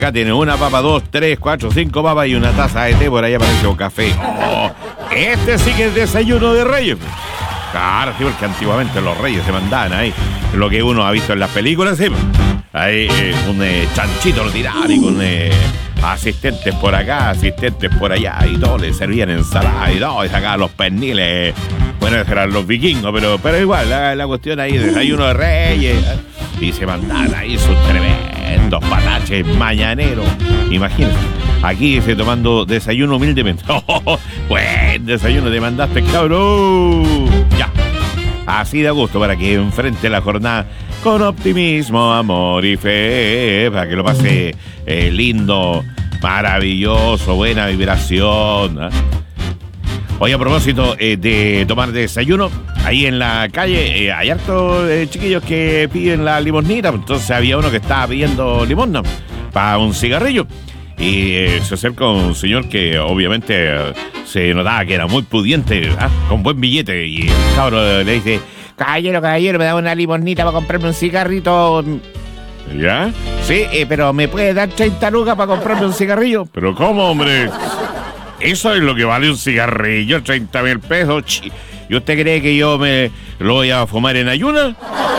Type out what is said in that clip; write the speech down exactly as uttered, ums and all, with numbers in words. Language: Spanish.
Acá tiene una papa, dos, tres, cuatro, cinco papas y una taza de té por ahí aparece un café. Oh, este sí que es desayuno de reyes. Claro, sí, porque antiguamente los reyes se mandaban ahí lo que uno ha visto en las películas, sí. Ahí eh, un eh, chanchito lo tiraban y con eh, asistentes por acá, asistentes por allá y todo, le servían ensalada y todo, y sacaban los perniles. Bueno, esos eran los vikingos, pero, pero igual, la, la cuestión ahí, desayuno de reyes, ¿eh? Y se mandaban ahí sus tremendos pataches mañaneros. Imagínense, aquí dice tomando desayuno humildemente. Oh, buen desayuno te mandaste, cabrón. Ya, así de gusto para que enfrente la jornada con optimismo, amor y fe, para que lo pase eh, lindo, maravilloso, buena vibración, ¿eh? Hoy a propósito eh, de tomar desayuno, ahí en la calle eh, hay hartos eh, chiquillos que piden la limosnita. Entonces había uno que estaba pidiendo limosna para un cigarrillo. Y eh, se acerca un señor que obviamente eh, se notaba que era muy pudiente, ¿ah? Con buen billete. Y el cabro le dice: caballero, caballero, me da una limosnita para comprarme un cigarrito. ¿Ya? Sí, eh, pero ¿me puede dar treinta lucas para comprarme un cigarrillo? ¿Pero cómo, hombre? Eso es lo que vale un cigarrillo, treinta mil pesos. ¿Y usted cree que yo me lo voy a fumar en ayuna?